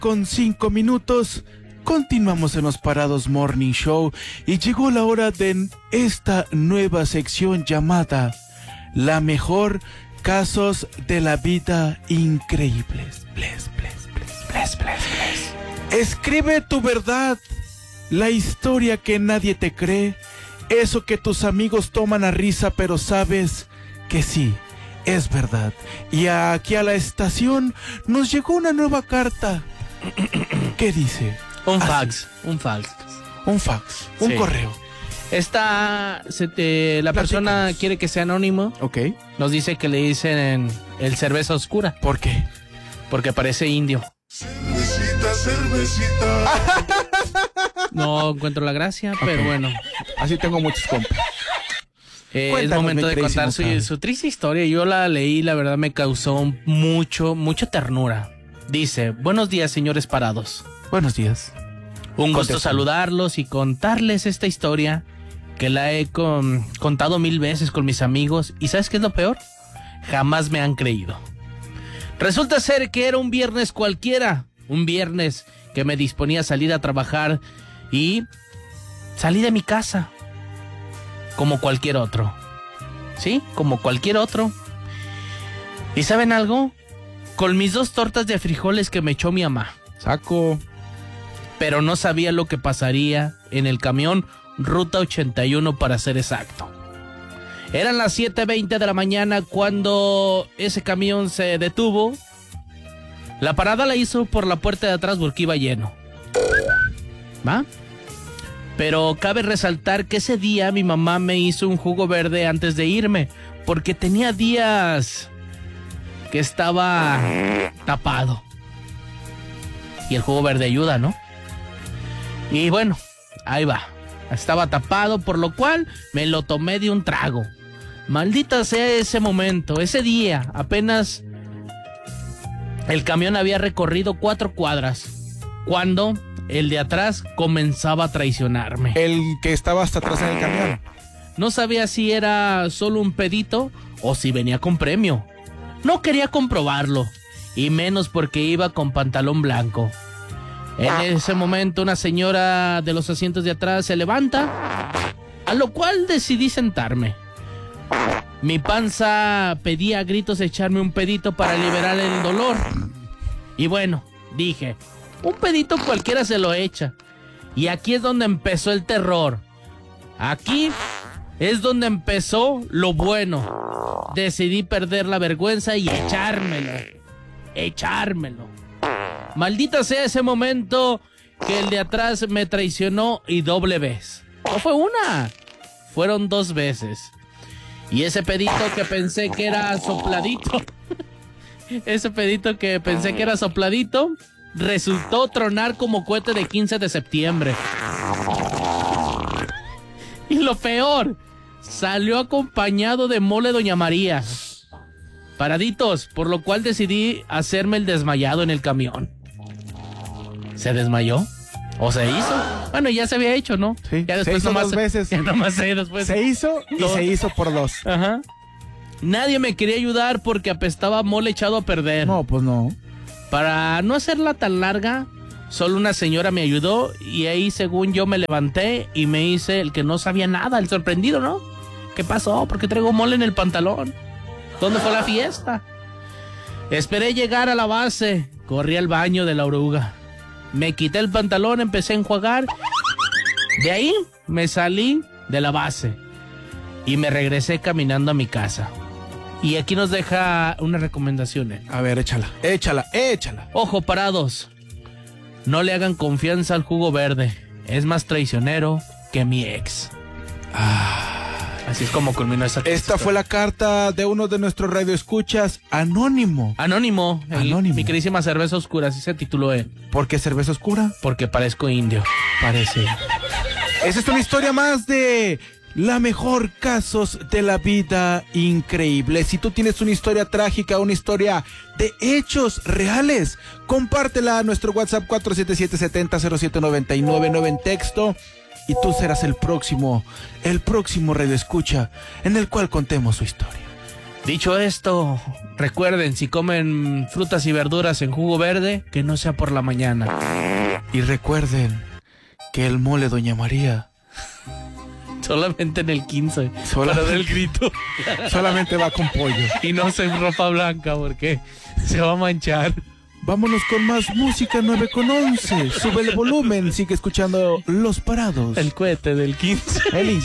9:05. Continuamos en Los Parados Morning Show y llegó la hora de esta nueva sección llamada La Mejor Casos de la Vida Increíbles. Escribe tu verdad, la historia que nadie te cree, eso que tus amigos toman a risa pero sabes que sí, es verdad. Y aquí a la estación nos llegó una nueva carta. ¿Qué dice? Un fax, un sí. Correo. La persona quiere que sea anónimo. Ok. Nos dice que le dicen el cerveza oscura. ¿Por qué? Porque parece indio. Cervecita. No encuentro la gracia, okay. Pero bueno. Así tengo muchos compas. Es momento de contar su triste historia. Yo la leí, la verdad me causó mucha ternura. Dice: buenos días, señores parados. Buenos días. Un gusto saludarlos y contarles esta historia que la he contado 1000 veces con mis amigos. ¿Y sabes qué es lo peor? Jamás me han creído. Resulta ser que era un viernes cualquiera. Un viernes que me disponía a salir a trabajar y salí de mi casa. Como cualquier otro. ¿Sí? Como cualquier otro. ¿Y saben algo? Con mis 2 tortas de frijoles que me echó mi mamá. Saco. Pero no sabía lo que pasaría en el camión Ruta 81 para ser exacto. Eran las 7:20 de la mañana cuando ese camión se detuvo. La parada la hizo por la puerta de atrás porque iba lleno. ¿Va? Pero cabe resaltar que ese día mi mamá me hizo un jugo verde antes de irme, porque tenía días que estaba tapado. Y el jugo verde ayuda, ¿no? Y bueno, ahí va. Estaba tapado, por lo cual me lo tomé de un trago. Maldita sea ese momento, ese día. Apenas el camión había recorrido 4 cuadras cuando el de atrás comenzaba a traicionarme. El que estaba hasta atrás en el camión. No sabía si era solo un pedito o si venía con premio. No quería comprobarlo, y menos porque iba con pantalón blanco. En ese momento una señora de los asientos de atrás se levanta, a lo cual decidí sentarme. Mi panza pedía a gritos echarme un pedito para liberar el dolor. Y bueno, dije, un pedito cualquiera se lo echa. Y aquí es donde empezó el terror. Aquí es donde empezó lo bueno. Decidí perder la vergüenza y echármelo. Maldita sea ese momento que el de atrás me traicionó y doble vez. No fue una, fueron 2 veces. Y ese pedito que pensé que era sopladito, resultó tronar como cohete de 15 de septiembre. Y lo peor, salió acompañado de mole Doña María. Paraditos, por lo cual decidí hacerme el desmayado en el camión. ¿Se desmayó? ¿O se hizo? Bueno, ya se había hecho, ¿no? Sí, ya después se hizo 2 veces. Ya nomás después. Se hizo y se hizo por 2. Ajá. Nadie me quería ayudar porque apestaba mole echado a perder. No, pues no. Para no hacerla tan larga, solo una señora me ayudó y ahí, según yo, me levanté y me hice el que no sabía nada, el sorprendido, ¿no? ¿Qué pasó? ¿Por qué traigo mole en el pantalón? ¿Dónde fue la fiesta? Esperé llegar a la base, corrí al baño de la oruga. Me quité el pantalón, empecé a enjuagar. De ahí me salí de la base y me regresé caminando a mi casa. Y aquí nos deja unas recomendaciones. A ver, échala. Ojo, parados. No le hagan confianza al jugo verde. Es más traicionero que mi ex. Así es como culminó esta historia. Fue la carta de uno de nuestros radioescuchas, Anónimo. Mi queridísima cerveza oscura, así se tituló él. ¿Por qué cerveza oscura? Porque parezco indio. Parece. Esa es una historia más de La Mejor Casos de la Vida Increíble. Si tú tienes una historia trágica, una historia de hechos reales, compártela a nuestro WhatsApp 477-70-0799 en texto. Y tú serás el próximo radioescucha en el cual contemos su historia. Dicho esto, recuerden, si comen frutas y verduras en jugo verde, que no sea por la mañana. Y recuerden que el mole Doña María Solamente en el 15, Sola- para dar el grito. solamente va con pollo. Y no en ropa blanca, porque se va a manchar. Vámonos con más música 9 con 11. Sube el volumen, sigue escuchando Los Parados. El cohete del 15. Eli.